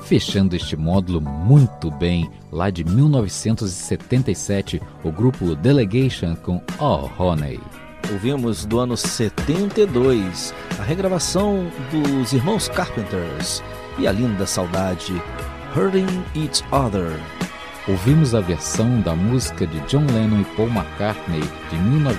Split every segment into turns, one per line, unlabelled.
Fechando este módulo muito bem, lá de 1977, o grupo Delegation com Oh Honey.
Ouvimos do ano 72 a regravação dos irmãos Carpenters e a linda saudade Hurting Each Other.
Ouvimos a versão da música de John Lennon e Paul McCartney de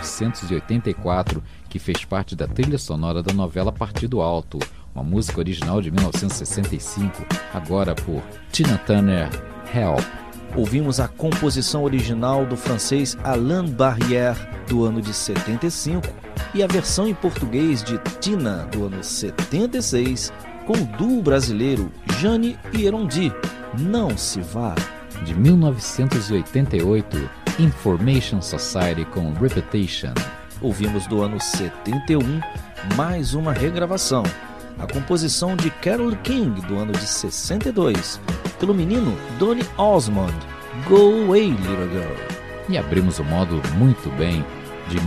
1984, que fez parte da trilha sonora da novela Partido Alto, uma música original de 1965, agora por Tina Turner, Help.
Ouvimos a composição original do francês Alain Barrière, do ano de 75, e a versão em português de Tina, do ano 76, com o duo brasileiro Jane e Erondi, Não Se Vá.
De 1988, Information Society com Repetition.
Ouvimos do ano 71, mais uma regravação, a composição de Carole King, do ano de 62, pelo menino Donny Osmond, Go Away Little Girl.
E abrimos o módulo muito bem. De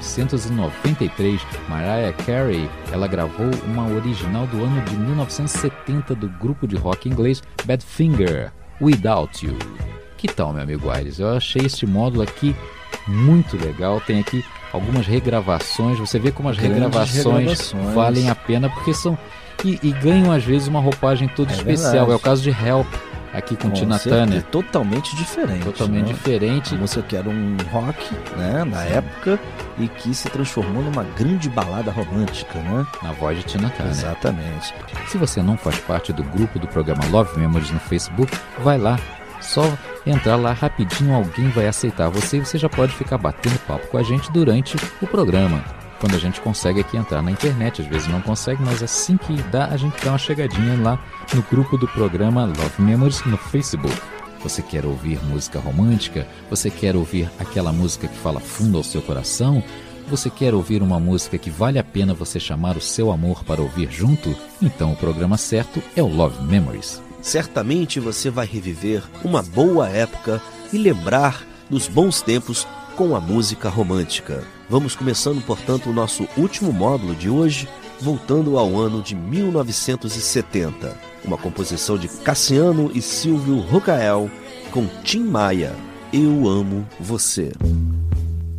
1993, Mariah Carey, ela gravou uma original do ano de 1970 do grupo de rock inglês Badfinger, Without You. Que tal, meu amigo Aires? Eu achei este módulo aqui muito legal. Tem aqui algumas regravações. Você vê como as regravações valem a pena, porque são e ganham às vezes uma roupagem toda especial. Verdade. É o caso de Help, aqui com Tina Turner.
Totalmente diferente.
Totalmente diferente.
A música que era um rock, né, na época, e que se transformou numa grande balada romântica, né?
Na voz de Tina Turner.
Exatamente.
Se você não faz parte do grupo do programa Love Memories no Facebook, vai lá. Só entrar lá rapidinho, alguém vai aceitar você e você já pode ficar batendo papo com a gente durante o programa. Quando a gente consegue aqui entrar na internet, às vezes não consegue, mas assim que dá, a gente dá uma chegadinha lá no grupo do programa Love Memories no Facebook. Você quer ouvir música romântica? Você quer ouvir aquela música que fala fundo ao seu coração? Você quer ouvir uma música que vale a pena você chamar o seu amor para ouvir junto? Então o programa certo é o Love Memories.
Certamente você vai reviver uma boa época e lembrar dos bons tempos com a música romântica. Vamos começando, portanto, o nosso último módulo de hoje, voltando ao ano de 1970. Uma composição de Cassiano e Silvio Rocael com Tim Maia, Eu Amo Você.